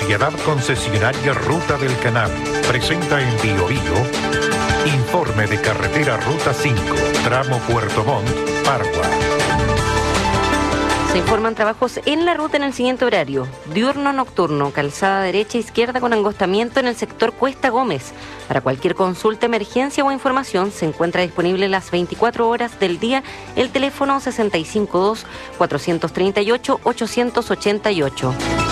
Sociedad Concesionaria Ruta del Canal presenta en Bio informe de carretera Ruta 5, tramo Puerto Montt, Pargua. Se informan trabajos en la ruta en el siguiente horario: diurno-nocturno, calzada derecha e izquierda con angostamiento en el sector Cuesta Gómez. Para cualquier consulta, emergencia o información se encuentra disponible las 24 horas del día el teléfono 652-438-888.